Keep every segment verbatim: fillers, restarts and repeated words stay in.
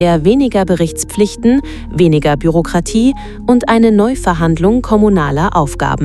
weniger Berichtspflichten, weniger Bürokratie und eine Neuverhandlung kommunaler Aufgaben.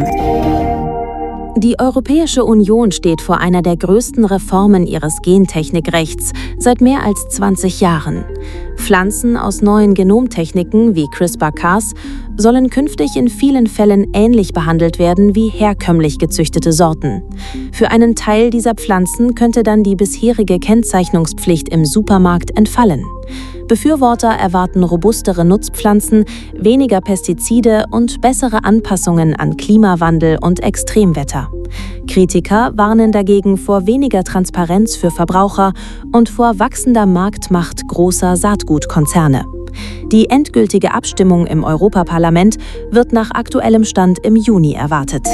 Die Europäische Union steht vor einer der größten Reformen ihres Gentechnikrechts seit mehr als zwanzig Jahren. Pflanzen aus neuen Genomtechniken wie CRISPR-Cas sollen künftig in vielen Fällen ähnlich behandelt werden wie herkömmlich gezüchtete Sorten. Für einen Teil dieser Pflanzen könnte dann die bisherige Kennzeichnungspflicht im Supermarkt entfallen. Befürworter erwarten robustere Nutzpflanzen, weniger Pestizide und bessere Anpassungen an Klimawandel und Extremwetter. Kritiker warnen dagegen vor weniger Transparenz für Verbraucher und vor wachsender Marktmacht großer Saatgutkonzerne. Die endgültige Abstimmung im Europaparlament wird nach aktuellem Stand im Juni erwartet.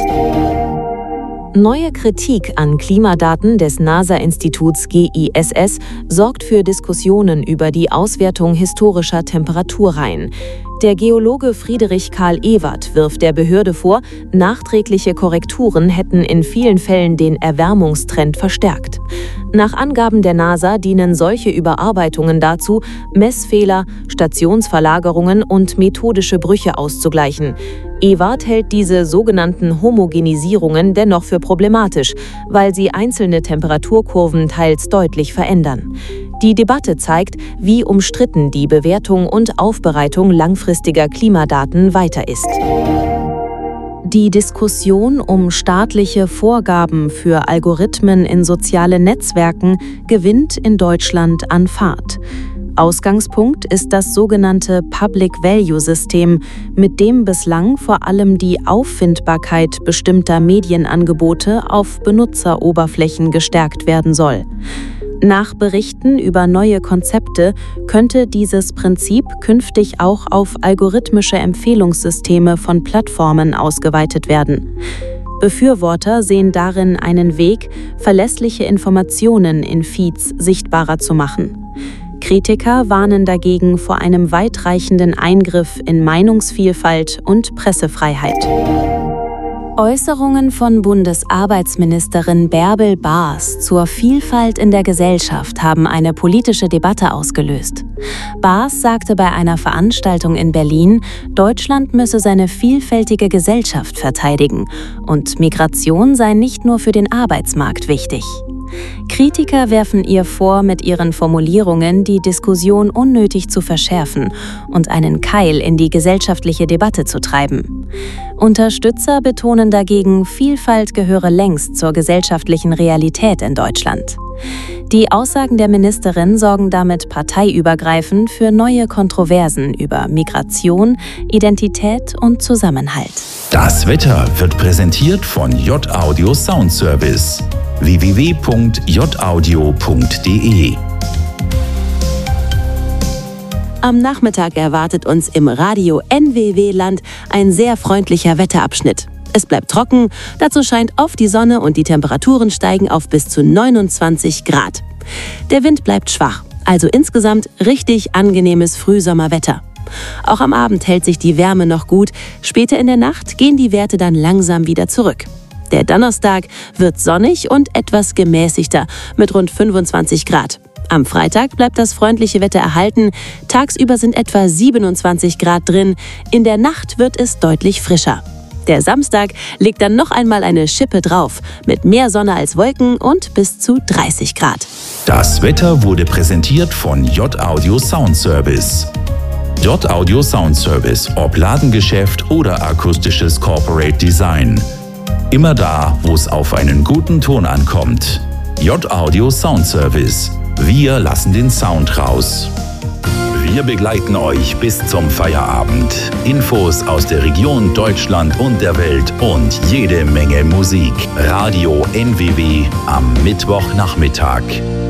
Neue Kritik an Klimadaten des NASA-Instituts G I S S sorgt für Diskussionen über die Auswertung historischer Temperaturreihen. Der Geologe Friedrich Karl Ewert wirft der Behörde vor, nachträgliche Korrekturen hätten in vielen Fällen den Erwärmungstrend verstärkt. Nach Angaben der NASA dienen solche Überarbeitungen dazu, Messfehler, Stationsverlagerungen und methodische Brüche auszugleichen. Ewert hält diese sogenannten Homogenisierungen dennoch für problematisch, weil sie einzelne Temperaturkurven teils deutlich verändern. Die Debatte zeigt, wie umstritten die Bewertung und Aufbereitung langfristiger Klimadaten weiter ist. Die Diskussion um staatliche Vorgaben für Algorithmen in sozialen Netzwerken gewinnt in Deutschland an Fahrt. Ausgangspunkt ist das sogenannte Public-Value-System, mit dem bislang vor allem die Auffindbarkeit bestimmter Medienangebote auf Benutzeroberflächen gestärkt werden soll. Nach Berichten über neue Konzepte könnte dieses Prinzip künftig auch auf algorithmische Empfehlungssysteme von Plattformen ausgeweitet werden. Befürworter sehen darin einen Weg, verlässliche Informationen in Feeds sichtbarer zu machen. Kritiker warnen dagegen vor einem weitreichenden Eingriff in Meinungsvielfalt und Pressefreiheit. Äußerungen von Bundesarbeitsministerin Bärbel Baas zur Vielfalt in der Gesellschaft haben eine politische Debatte ausgelöst. Baas sagte bei einer Veranstaltung in Berlin, Deutschland müsse seine vielfältige Gesellschaft verteidigen und Migration sei nicht nur für den Arbeitsmarkt wichtig. Kritiker werfen ihr vor, mit ihren Formulierungen die Diskussion unnötig zu verschärfen und einen Keil in die gesellschaftliche Debatte zu treiben. Unterstützer betonen dagegen, Vielfalt gehöre längst zur gesellschaftlichen Realität in Deutschland. Die Aussagen der Ministerin sorgen damit parteiübergreifend für neue Kontroversen über Migration, Identität und Zusammenhalt. Das Wetter wird präsentiert von J-Audio Soundservice. w w w punkt j audio punkt d e. Am Nachmittag erwartet uns im Radio N W W-Land ein sehr freundlicher Wetterabschnitt. Es bleibt trocken, dazu scheint oft die Sonne und die Temperaturen steigen auf bis zu neunundzwanzig Grad. Der Wind bleibt schwach, also insgesamt richtig angenehmes Frühsommerwetter. Auch am Abend hält sich die Wärme noch gut, später in der Nacht gehen die Werte dann langsam wieder zurück. Der Donnerstag wird sonnig und etwas gemäßigter mit rund fünfundzwanzig Grad. Am Freitag bleibt das freundliche Wetter erhalten, tagsüber sind etwa siebenundzwanzig Grad drin, in der Nacht wird es deutlich frischer. Der Samstag legt dann noch einmal eine Schippe drauf, mit mehr Sonne als Wolken und bis zu dreißig Grad. Das Wetter wurde präsentiert von J-Audio Soundservice. J-Audio Soundservice, ob Ladengeschäft oder akustisches Corporate Design. Immer da, wo es auf einen guten Ton ankommt. J-Audio Soundservice. Wir lassen den Sound raus. Wir begleiten euch bis zum Feierabend. Infos aus der Region, Deutschland und der Welt und jede Menge Musik. Radio N W W am Mittwochnachmittag.